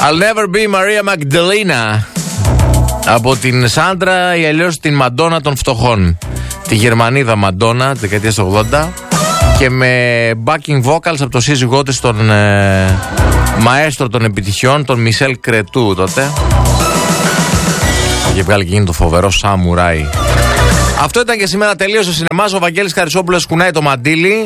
I'll never be Maria Magdalena από την Σάντρα ή αλλιώς την Μαντόνα των φτωχών. Τη Γερμανίδα Μαντόνα, τη δεκαετία του 80, και με backing vocals από το σύζυγό της, τον μαέστρο των επιτυχιών, τον Μισελ Κρετού τότε. Είχε βγάλει και γίνει το φοβερό Σαμουράι. Αυτό ήταν και σήμερα. Τελείωσε ο σινεμάς. Ο Βαγγέλης Χαρισόπουλος κουνάει το μαντίλι.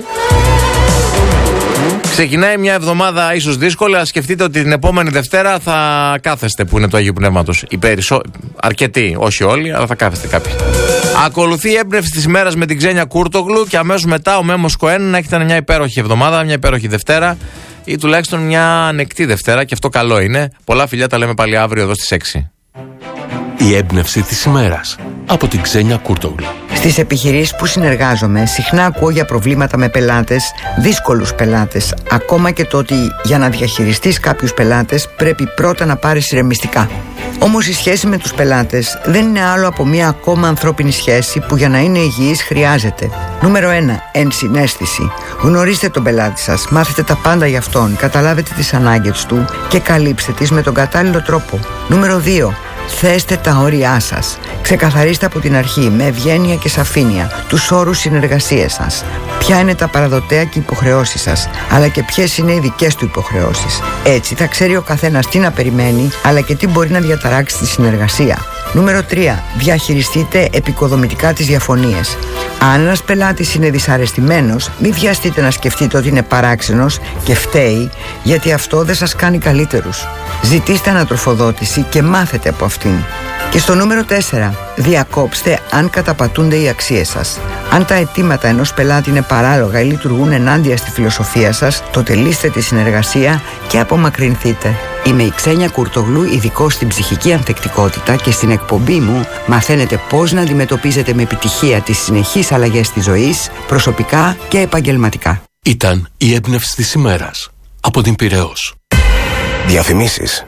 Ξεκινάει μια εβδομάδα ίσως δύσκολη, αλλά σκεφτείτε ότι την επόμενη Δευτέρα θα κάθεστε, που είναι το Αγίου Πνεύματος. Αρκετοί, όχι όλοι, αλλά θα κάθεστε κάποιοι. Ακολουθεί η έμπνευση της ημέρας με την Ξένια Κούρτογλου και αμέσως μετά ο Μέμος Κοέν να έχετε μια υπέροχη εβδομάδα, μια υπέροχη Δευτέρα ή τουλάχιστον μια ανεκτή Δευτέρα, και αυτό καλό είναι. Πολλά φιλιά, τα λέμε πάλι αύριο εδώ στις 6. Η έμπνευση της ημέρας από την Ξένια Κούρτογλου. Στις επιχειρήσεις που συνεργάζομαι, συχνά ακούω για προβλήματα με πελάτες, δύσκολους πελάτες. Ακόμα και το ότι για να διαχειριστείς κάποιους πελάτες πρέπει πρώτα να πάρεις ηρεμιστικά. Όμως η σχέση με τους πελάτες δεν είναι άλλο από μια ακόμα ανθρώπινη σχέση που για να είναι υγιής χρειάζεται. Νούμερο 1. Ενσυναίσθηση. Γνωρίστε τον πελάτη σας, μάθετε τα πάντα για αυτόν, καταλάβετε τις ανάγκες του και καλύψτε τις με τον κατάλληλο τρόπο. Νούμερο 2. Θέστε τα όρια σας. Ξεκαθαρίστε από την αρχή με ευγένεια και σαφήνεια τους όρους συνεργασίας σας. Ποια είναι τα παραδοτέα και υποχρεώσεις σας, αλλά και ποιες είναι οι δικές του υποχρεώσεις. Έτσι θα ξέρει ο καθένας τι να περιμένει, αλλά και τι μπορεί να διαταράξει τη συνεργασία. Νούμερο 3. Διαχειριστείτε επικοδομητικά τις διαφωνίες. Αν ένας πελάτης είναι δυσαρεστημένος, μην βιαστείτε να σκεφτείτε ότι είναι παράξενος και φταίει, γιατί αυτό δεν σας κάνει καλύτερους. Ζητήστε ανατροφοδότηση και μάθετε από αυτήν. Και στο νούμερο 4. Διακόψτε αν καταπατούνται οι αξίες σας. Αν τα αιτήματα ενός πελάτη είναι παράλογα ή λειτουργούν ενάντια στη φιλοσοφία σας, τότε λύστε τη συνεργασία και απομακρυνθείτε. Είμαι η Ξένια Κουρτογλού, ειδικός στην ψυχική ανθεκτικότητα, και στην εκπομπή μου μαθαίνετε πώς να αντιμετωπίζετε με επιτυχία τις συνεχείς αλλαγές της ζωής, προσωπικά και επαγγελματικά. Ήταν η έμπνευση της ημέρας από την Πειραιώς. Διαφημίσεις.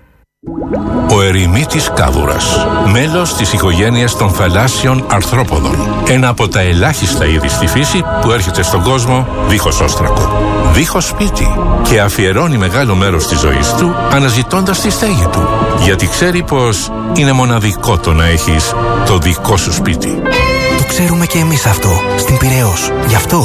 Ο ερημίτης κάβουρας, μέλος της οικογένειας των θαλάσσιων αρθρόποδων. Ένα από τα ελάχιστα είδη στη φύση που έρχεται στον κόσμο δίχως όστρακο, δίχως σπίτι, και αφιερώνει μεγάλο μέρος της ζωής του αναζητώντας τη στέγη του. Γιατί ξέρει πως είναι μοναδικό το να έχεις το δικό σου σπίτι. Το ξέρουμε και εμείς αυτό στην Πειραιώς. Γι' αυτό